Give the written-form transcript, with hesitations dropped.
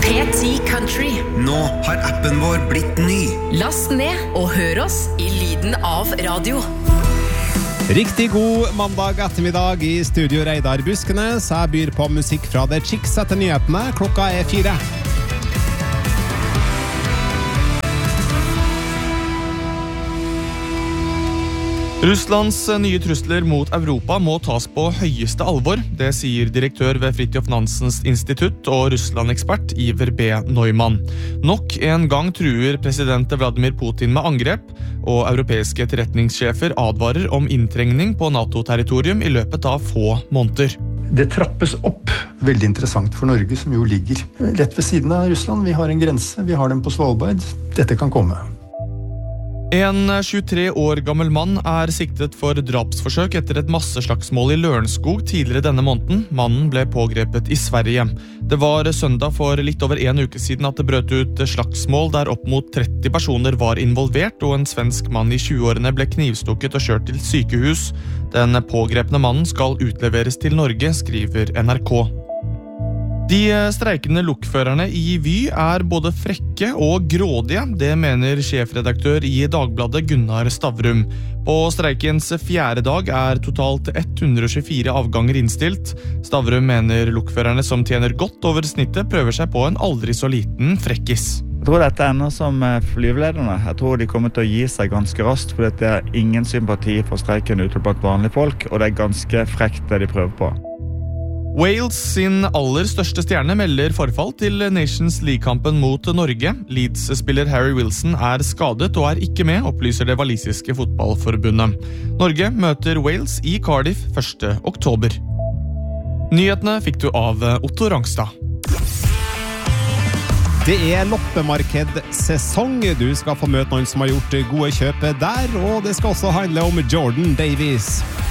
P10 Country. Nå har appen vår blitt ny. Last ned og hør oss i lyden av radio. Riktig god mandag ettermiddag i studio Reidar Buskenes. Jeg byr på musikk fra The Chicks etter nyhetene. Klokka 4. Russlands nye trusler mot Europa må tas på høyeste alvor. Det sier direktør ved Fridtjof Nansens institutt og Russland-ekspert Iver B. Neumann. Nok en gang truer president Vladimir Putin med angrep, og europeiske etterretningssjefer advarer om inntrengning på NATO-territorium i løpet av få måneder. Det trappes opp. Veldig interessant for Norge, som jo ligger rett ved siden av Russland. Vi har en grense, vi har dem på Svalbard. Dette kan komme. En 23 år gammel mann er siktet for drapsforsøk etter et masseslagsmål i Lørenskog tidligere denne måneden. Mannen ble pågrepet i Sverige. Det var søndag for litt over en uke siden at det brøt ut slagsmål der opp mot 30 personer var involvert, og en svensk mann i 20-årene ble knivstukket og kjørt til sykehus. Den pågrepne mannen skal utleveres til Norge, skriver NRK. De streikende lokførerne i Vy er både frekke og grådige, det mener sjefredaktør i Dagbladet Gunnar Stavrum. På streikens 4. dag er totalt 124 avganger innstilt. Stavrum mener lokførerne som tjener godt over snittet prøver seg på en aldri så liten frekkis. Jeg tror dette ender som flyvelederne. Jeg tror de kommer til å gi seg ganske raskt, for det er ingen sympati for streiken ute blant vanlige folk, og det er ganske frekt det de prøver på. Wales sin aller største stjerne melder forfall til Nations League-kampen mot Norge. Leeds-spiller Harry Wilson er skadet og er ikke med, opplyser det walisiske fotballforbundet. Norge møter Wales i Cardiff 1. oktober. Nyhetene fikk du av Otto Rangstad. Det er loppemarked-sesong. Du skal få møte noen som har gjort gode kjøp der, og det skal også handle om Jordan Davies.